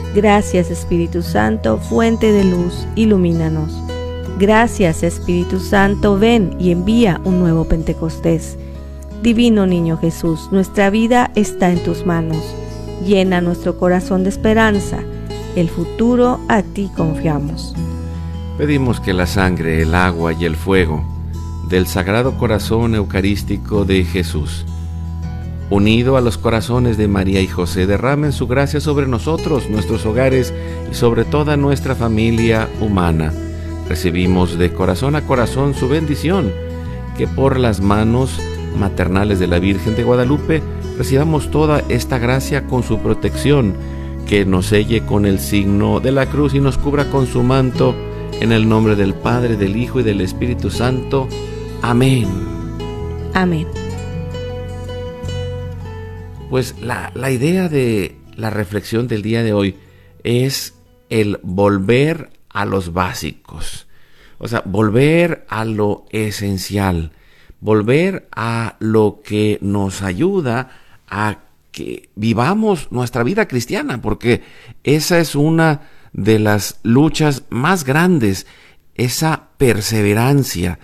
Gracias, Espíritu Santo, fuente de luz, ilumínanos. Gracias, Espíritu Santo, ven y envía un nuevo Pentecostés. Divino Niño Jesús, nuestra vida está en tus manos. Llena nuestro corazón de esperanza. El futuro a ti confiamos. Pedimos que la sangre, el agua y el fuego del Sagrado Corazón Eucarístico de Jesús, unido a los corazones de María y José, derramen su gracia sobre nosotros, nuestros hogares y sobre toda nuestra familia humana. Recibimos de corazón a corazón su bendición, que por las manos maternales de la Virgen de Guadalupe recibamos toda esta gracia con su protección, que nos selle con el signo de la cruz y nos cubra con su manto, en el nombre del Padre, del Hijo y del Espíritu Santo. Amén. Amén. Pues la idea de la reflexión del día de hoy es el volver a los básicos. O sea, volver a lo esencial, volver a lo que nos ayuda a que vivamos nuestra vida cristiana, porque esa es una de las luchas más grandes, esa perseverancia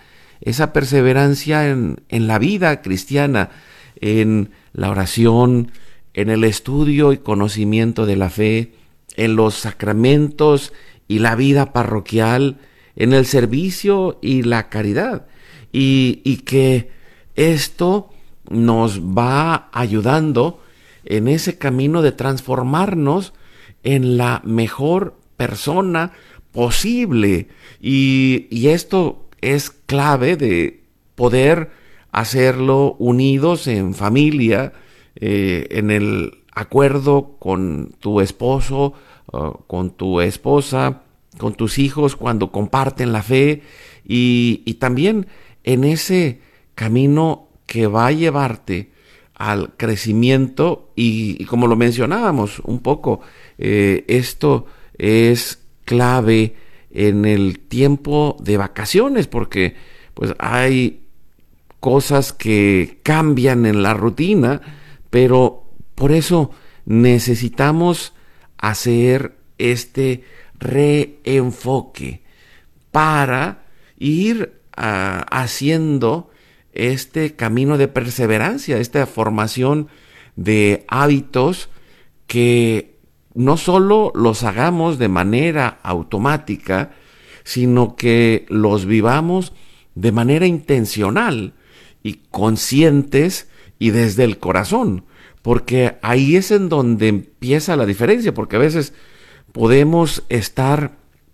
en la vida cristiana, en la oración, en el estudio y conocimiento de la fe, en los sacramentos y la vida parroquial, en el servicio y la caridad, y que esto nos va ayudando en ese camino de transformarnos en la mejor persona posible, y esto es clave de poder hacerlo unidos en familia, en el acuerdo con tu esposo, con tu esposa, con tus hijos cuando comparten la fe, y también en ese camino que va a llevarte al crecimiento, y como lo mencionábamos un poco, esto es clave en el tiempo de vacaciones, porque pues hay cosas que cambian en la rutina, pero por eso necesitamos hacer este reenfoque para ir haciendo este camino de perseverancia, esta formación de hábitos que no solo los hagamos de manera automática, sino que los vivamos de manera intencional y conscientes y desde el corazón, porque ahí es en donde empieza la diferencia, porque a veces podemos estar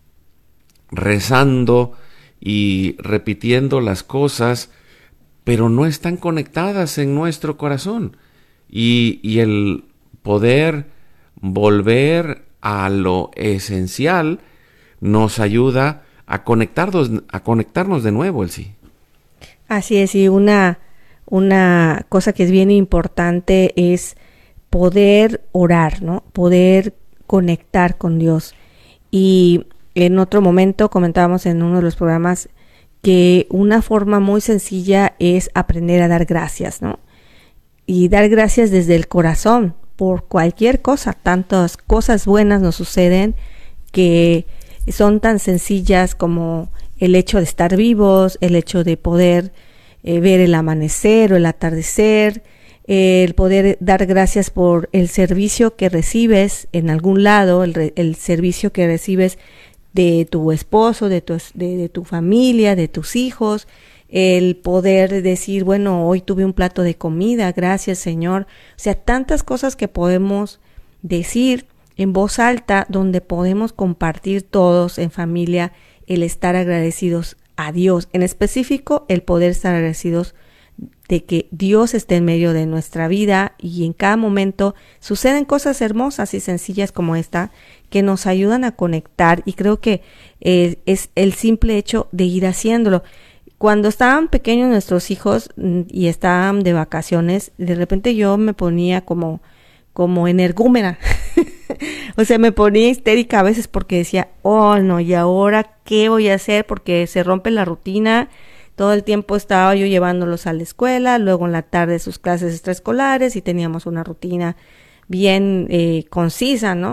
rezando y repitiendo las cosas, pero no están conectadas en nuestro corazón, y el poder volver a lo esencial nos ayuda a conectarnos de nuevo, Elsie. Así es, y una cosa que es bien importante es poder orar, ¿no? Poder conectar con Dios. Y en otro momento comentábamos en uno de los programas que una forma muy sencilla es aprender a dar gracias, ¿no? Y dar gracias desde el corazón por cualquier cosa. Tantas cosas buenas nos suceden que son tan sencillas como el hecho de estar vivos, el hecho de poder ver el amanecer o el atardecer, el poder dar gracias por el servicio que recibes en algún lado, el servicio que recibes de tu esposo, de tu familia, de tus hijos, el poder decir, bueno, hoy tuve un plato de comida, gracias Señor. O sea, tantas cosas que podemos decir en voz alta, donde podemos compartir todos en familia el estar agradecidos a Dios, en específico el poder estar agradecidos de que Dios esté en medio de nuestra vida, y en cada momento suceden cosas hermosas y sencillas como esta que nos ayudan a conectar, y creo que es el simple hecho de ir haciéndolo. Cuando estaban pequeños nuestros hijos y estaban de vacaciones, de repente yo me ponía como energúmena. O sea, me ponía histérica a veces porque decía, oh no, ¿y ahora qué voy a hacer? Porque se rompe la rutina. Todo el tiempo estaba yo llevándolos a la escuela, luego en la tarde sus clases extraescolares, y teníamos una rutina bien concisa, ¿no?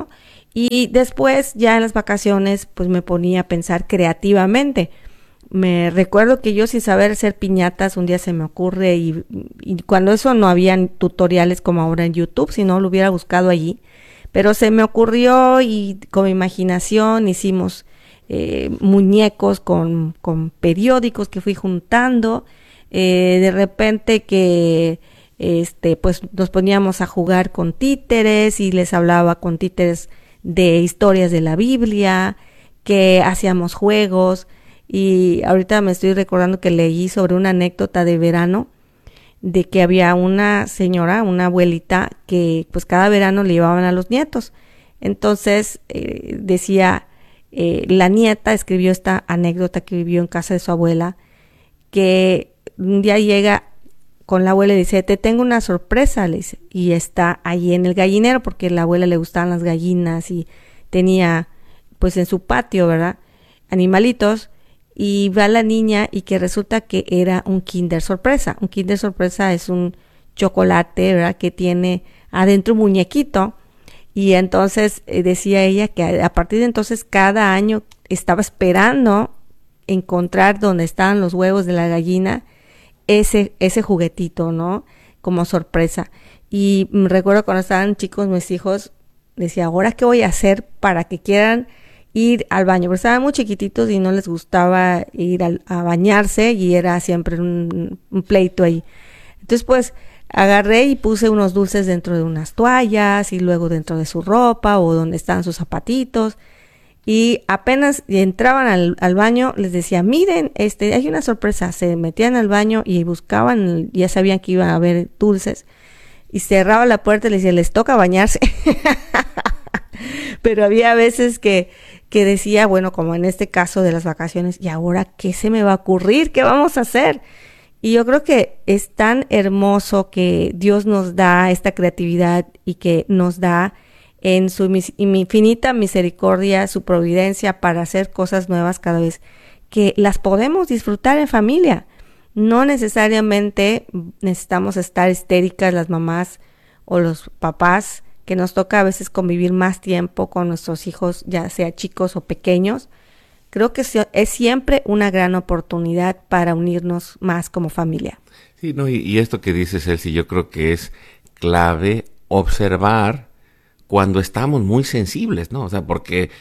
Y después, ya en las vacaciones, pues me ponía a pensar creativamente. Me recuerdo que yo, sin saber hacer piñatas, un día se me ocurre, y cuando eso no habían tutoriales como ahora en YouTube, si no lo hubiera buscado allí, pero se me ocurrió y con mi imaginación hicimos muñecos con periódicos que fui juntando. De repente que pues nos poníamos a jugar con títeres y les hablaba con títeres de historias de la Biblia, que hacíamos juegos. Y ahorita me estoy recordando que leí sobre una anécdota de verano, de que había una señora, una abuelita, que pues cada verano le llevaban a los nietos. Entonces decía, la nieta escribió esta anécdota que vivió en casa de su abuela, que un día llega con la abuela y dice, te tengo una sorpresa, le dice, y está ahí en el gallinero, porque a la abuela le gustaban las gallinas y tenía pues en su patio, ¿verdad?, animalitos. Y va la niña y que resulta que era un Kinder Sorpresa. Un Kinder Sorpresa es un chocolate, ¿verdad?, que tiene adentro un muñequito. Y entonces decía ella que a partir de entonces cada año estaba esperando encontrar donde estaban los huevos de la gallina ese juguetito, ¿no?, como sorpresa. Y recuerdo cuando estaban chicos mis hijos, decía, ¿ahora qué voy a hacer para que quieran ir al baño? Porque estaban muy chiquititos y no les gustaba ir a bañarse, y era siempre un pleito ahí. Entonces pues agarré y puse unos dulces dentro de unas toallas y luego dentro de su ropa o donde estaban sus zapatitos, y apenas entraban al baño les decía, miren, hay una sorpresa. Se metían al baño y buscaban, ya sabían que iban a haber dulces, y cerraba la puerta y les decía, les toca bañarse. Pero había veces que decía, bueno, como en este caso de las vacaciones, ¿y ahora qué se me va a ocurrir? ¿Qué vamos a hacer? Y yo creo que es tan hermoso que Dios nos da esta creatividad y que nos da en su infinita misericordia, su providencia para hacer cosas nuevas cada vez, que las podemos disfrutar en familia. No necesariamente necesitamos estar histéricas las mamás o los papás, que nos toca a veces convivir más tiempo con nuestros hijos, ya sea chicos o pequeños. Creo que es siempre una gran oportunidad para unirnos más como familia. Sí, no, y esto que dices, Elsie, yo creo que es clave observar cuando estamos muy sensibles, ¿no? O sea, porque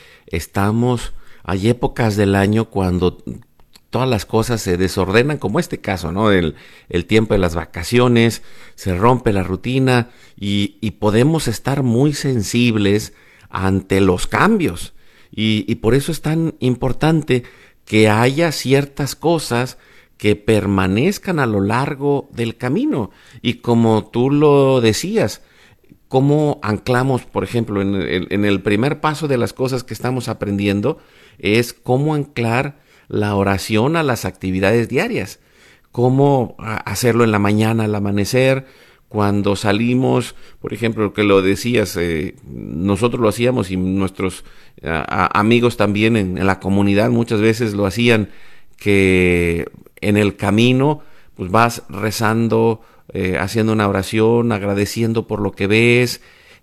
hay épocas del año cuando todas las cosas se desordenan, como este caso, ¿no? El tiempo de las vacaciones, se rompe la rutina y podemos estar muy sensibles ante los cambios. Y por eso es tan importante que haya ciertas cosas que permanezcan a lo largo del camino. Y como tú lo decías, cómo anclamos, por ejemplo, en el primer paso de las cosas que estamos aprendiendo, es cómo anclar la oración a las actividades diarias, cómo hacerlo en la mañana al amanecer, cuando salimos, por ejemplo, que lo decías, nosotros lo hacíamos y nuestros amigos también en la comunidad muchas veces lo hacían, que en el camino pues vas rezando, haciendo una oración, agradeciendo por lo que ves,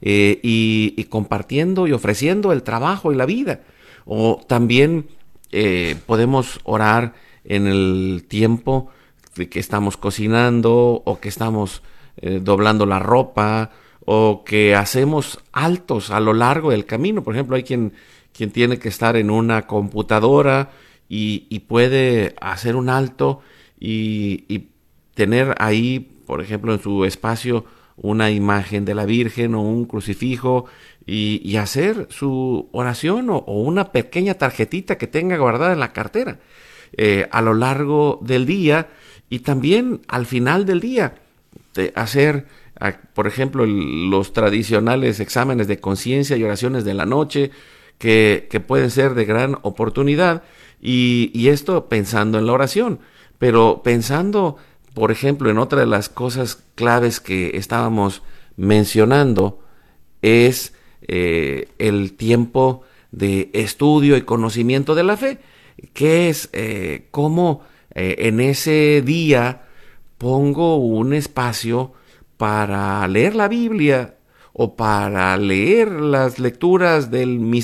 y compartiendo y ofreciendo el trabajo y la vida. O también podemos orar en el tiempo de que estamos cocinando o que estamos doblando la ropa o que hacemos altos a lo largo del camino. Por ejemplo, hay quien tiene que estar en una computadora y puede hacer un alto y tener ahí, por ejemplo, en su espacio una imagen de la Virgen o un crucifijo y hacer su oración o una pequeña tarjetita que tenga guardada en la cartera a lo largo del día, y también al final del día hacer, por ejemplo, los tradicionales exámenes de conciencia y oraciones de la noche que pueden ser de gran oportunidad, y esto pensando en la oración, pero pensando, por ejemplo, en otra de las cosas claves que estábamos mencionando, es el tiempo de estudio y conocimiento de la fe, que es cómo en ese día pongo un espacio para leer la Biblia o para leer las lecturas del